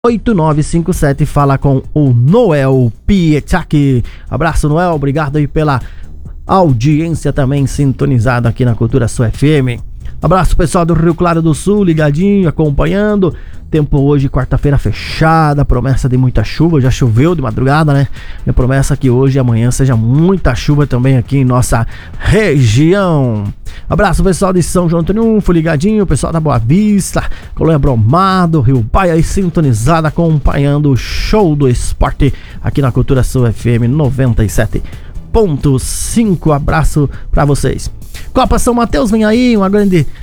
8957, fala com o Noel Pietaki. Abraço, Noel, obrigado aí pela audiência também sintonizada aqui na Cultura Sul FM. Abraço pessoal do Rio Claro do Sul, ligadinho, acompanhando. Tempo hoje, quarta-feira fechada, promessa de muita chuva, já choveu de madrugada, né? Minha promessa é que hoje e amanhã seja muita chuva também aqui em nossa região. Abraço pessoal de São João do Triunfo, ligadinho, pessoal da Boa Vista, Colônia Bromado, Rio Paia aí sintonizado, acompanhando o show do esporte aqui na Cultura Sul FM 97.5. Abraço pra vocês. Copa São Mateus vem aí, um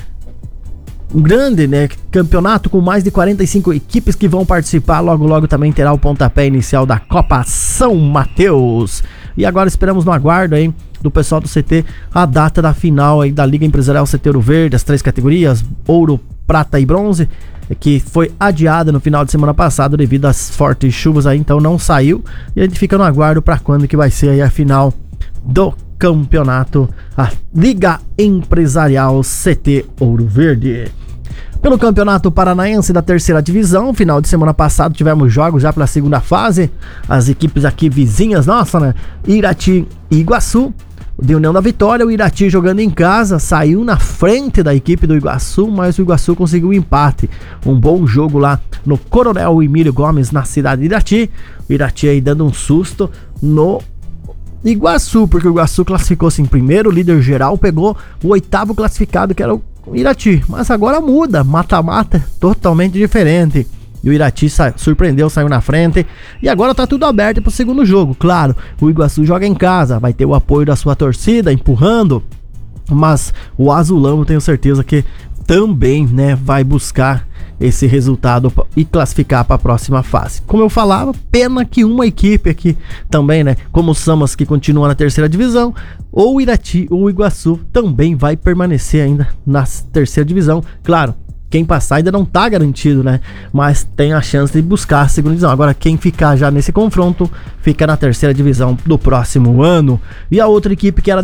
grande, né, campeonato com mais de 45 equipes que vão participar. Logo também terá o pontapé inicial da Copa São Mateus. E agora esperamos no aguardo aí do pessoal do CT a data da final aí da Liga Empresarial CT Ouro Verde, as 3 categorias, ouro, prata e bronze, que foi adiada no final de semana passado devido às fortes chuvas aí, então não saiu. E a gente fica no aguardo para quando que vai ser aí a final do campeonato, a Liga Empresarial CT Ouro Verde. Pelo Campeonato Paranaense da terceira divisão, final de semana passado tivemos jogos já pela segunda fase, as equipes aqui vizinhas nossa, né, Irati e Iguaçu, de União da Vitória. O Irati, jogando em casa, saiu na frente da equipe do Iguaçu, mas o Iguaçu conseguiu um empate, um bom jogo lá no Coronel Emílio Gomes, na cidade de Irati. O Irati aí dando um susto no Iguaçu, porque o Iguaçu classificou-se em primeiro, o líder geral pegou o 8º classificado, que era o Irati, mas agora muda, mata-mata, totalmente diferente. E o Irati surpreendeu, saiu na frente, e agora tá tudo aberto pro segundo jogo. Claro, o Iguaçu joga em casa, vai ter o apoio da sua torcida empurrando, mas o Azulão, eu tenho certeza que também, né, vai buscar esse resultado e classificar para a próxima fase. Como eu falava, pena que uma equipe aqui também, né, como o Samas, que continua na terceira divisão, ou o Irati ou o Iguaçu também vai permanecer ainda na terceira divisão. Claro, quem passar ainda não tá garantido, né, mas tem a chance de buscar a segunda divisão. Agora quem ficar já nesse confronto fica na terceira divisão do próximo ano. E a outra equipe que era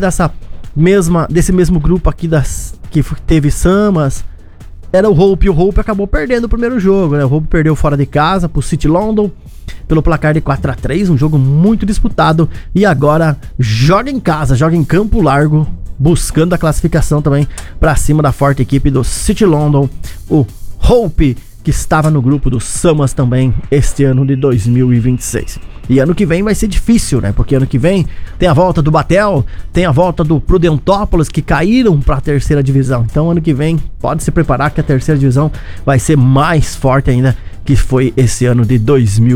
desse mesmo grupo aqui que teve Samas era o Hope. O Hope acabou perdendo o primeiro jogo, né? O Hope perdeu fora de casa pro City London pelo placar de 4-3, um jogo muito disputado, e agora joga em casa, joga em Campo Largo, buscando a classificação também para cima da forte equipe do City London, o Hope, que estava no grupo do Samas também este ano de 2026. E ano que vem vai ser difícil, né? Porque ano que vem tem a volta do Batel, tem a volta do Prudentópolis, que caíram para a terceira divisão. Então ano que vem pode se preparar que a terceira divisão vai ser mais forte ainda que foi esse ano de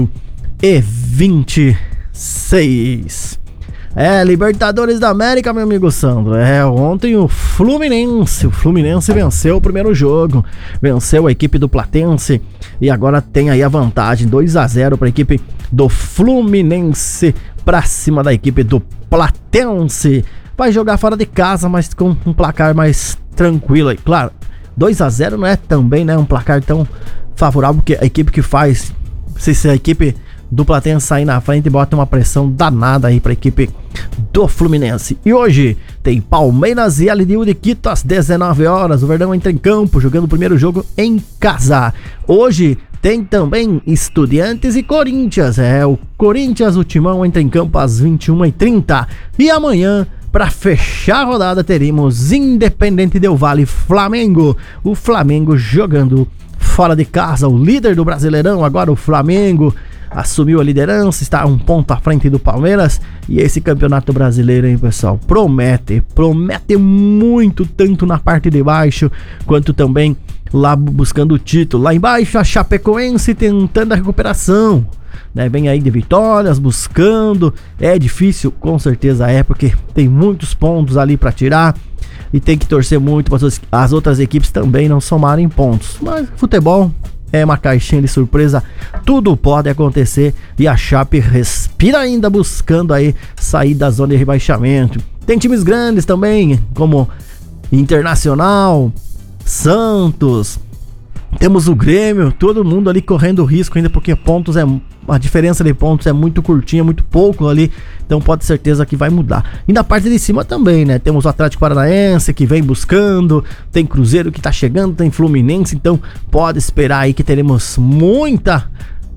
2026. Libertadores da América, meu amigo Sandro. Ontem o Fluminense venceu o primeiro jogo, venceu a equipe do Platense e agora tem aí a vantagem 2-0 para a equipe do Fluminense para cima da equipe do Platense. Vai jogar fora de casa, mas com um placar mais tranquilo aí. Claro, 2-0 não é também, né, um placar tão favorável, porque a equipe que faz, se a equipe do Platense sair na frente e bota uma pressão danada aí pra equipe do Fluminense. E hoje tem Palmeiras e LDU de Quito às 19 horas. O Verdão entra em campo jogando o primeiro jogo em casa. Hoje tem também Estudiantes e Corinthians. O Corinthians, o Timão, entra em campo às 21h30. E amanhã, para fechar a rodada, teremos Independente Del Valle Flamengo. O Flamengo jogando fora de casa, o líder do Brasileirão. Agora o Flamengo assumiu a liderança, está um ponto à frente do Palmeiras. E esse campeonato brasileiro, hein, pessoal, promete muito, tanto na parte de baixo quanto também lá buscando o título. Lá embaixo a Chapecoense tentando a recuperação, né? Vem aí de vitórias, buscando. É difícil, com certeza porque tem muitos pontos ali para tirar e tem que torcer muito para as outras equipes também não somarem pontos. Mas futebol é uma caixinha de surpresa, tudo pode acontecer, e a Chape respira ainda, buscando aí sair da zona de rebaixamento. Tem times grandes também, como Internacional, Santos, temos o Grêmio, todo mundo ali correndo risco ainda, porque a diferença de pontos é muito curtinha, muito pouco ali, então pode ter certeza que vai mudar. E na parte de cima também, né, temos o Atlético Paranaense que vem buscando, tem Cruzeiro que tá chegando, tem Fluminense, então pode esperar aí que teremos muita